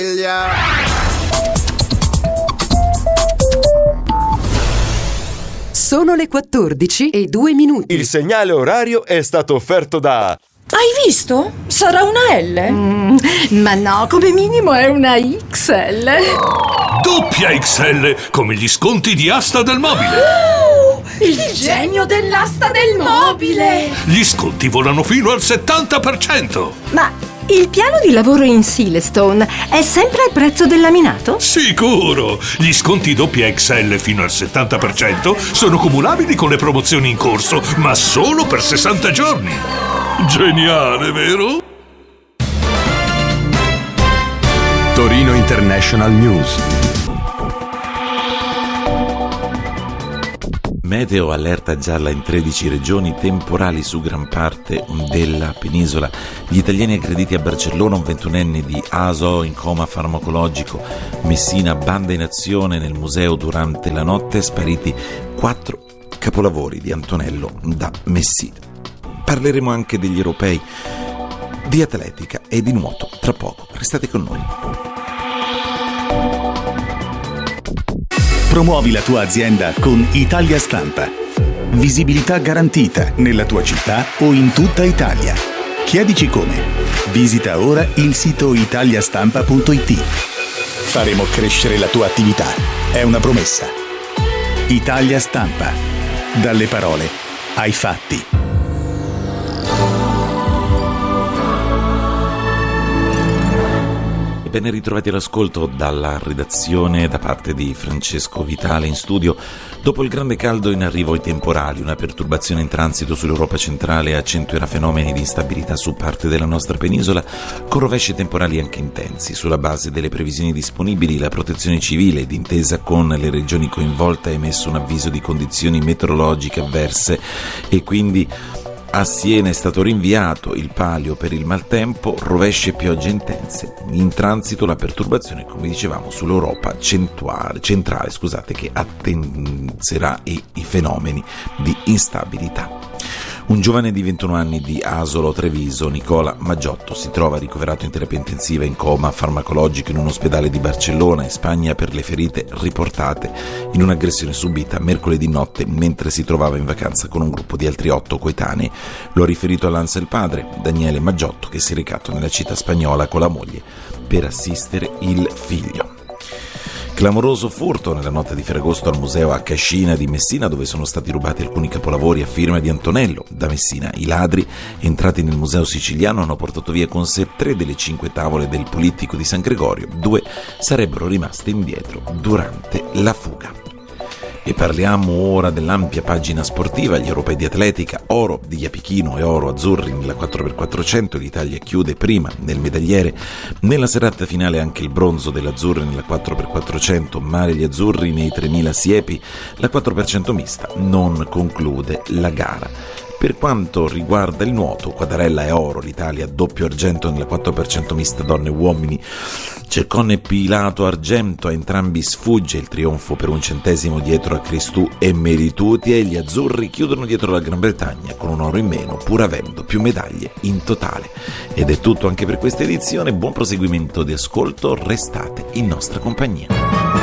Sono le 14:02. Il segnale orario è stato offerto da... Hai visto? Sarà una L. Ma no, come minimo è una XL. Doppia XL, come gli sconti di Asta del Mobile. Il genio dell'asta del mobile. Gli sconti volano fino al 70%. Ma il piano di lavoro in Silestone è sempre al prezzo del laminato? Sicuro! Gli sconti doppia XL fino al 70% sono cumulabili con le promozioni in corso, ma solo per 60 giorni. Geniale, vero? Torino International News. Meteo allerta gialla in 13 regioni, temporali su gran parte della penisola. Gli italiani aggrediti a Barcellona, un 21enne di ASO in coma farmacologico. Messina, banda in azione nel museo durante la notte, spariti 4 capolavori di Antonello da Messina. Parleremo anche degli europei, di atletica e di nuoto tra poco. Restate con noi. Promuovi la tua azienda con Italia Stampa. Visibilità garantita nella tua città o in tutta Italia. Chiedici come. Visita ora il sito italiastampa.it. Faremo crescere la tua attività. È una promessa. Italia Stampa. Dalle parole ai fatti. Ben ritrovati all'ascolto dalla redazione da parte di Francesco Vitale in studio. Dopo il grande caldo in arrivo i temporali, una perturbazione in transito sull'Europa centrale accentuerà fenomeni di instabilità su parte della nostra penisola, con rovesci temporali anche intensi. Sulla base delle previsioni disponibili, la Protezione Civile, d'intesa con le regioni coinvolte, ha emesso un avviso di condizioni meteorologiche avverse e quindi a Siena è stato rinviato il palio per il maltempo, rovesci e piogge intense. In transito la perturbazione, come dicevamo, sull'Europa centrale, che attenzerà i fenomeni di instabilità. Un giovane di 21 anni di Asolo Treviso, Nicola Maggiotto, si trova ricoverato in terapia intensiva in coma farmacologico in un ospedale di Barcellona, in Spagna, per le ferite riportate in un'aggressione subita mercoledì notte mentre si trovava in vacanza con un gruppo di altri 8 coetanei. Lo ha riferito all'ANSA il padre, Daniele Maggiotto, che si è recato nella città spagnola con la moglie per assistere il figlio. Clamoroso furto nella notte di Ferragosto al museo a Cascina di Messina, dove sono stati rubati alcuni capolavori a firma di Antonello da Messina. I ladri, entrati nel museo siciliano, hanno portato via con sé 3 delle 5 tavole del Polittico di San Gregorio. 2 sarebbero rimaste indietro durante la fuga. E parliamo ora dell'ampia pagina sportiva, gli europei di atletica, oro di Iapichino e oro azzurri nella 4x400, l'Italia chiude prima nel medagliere. Nella serata finale anche il bronzo dell'azzurri nella 4x400, mare gli azzurri nei 3000 siepi, la 4x100 mista non conclude la gara. Per quanto riguarda il nuoto, Quadarella e oro, l'Italia doppio argento nella 4x100 mista donne e uomini. Cercon e Pilato argento, a entrambi sfugge il trionfo per un centesimo dietro a Cristù e Merituti, e gli azzurri chiudono dietro la Gran Bretagna con un oro in meno, pur avendo più medaglie in totale. Ed è tutto anche per questa edizione, buon proseguimento di ascolto, restate in nostra compagnia.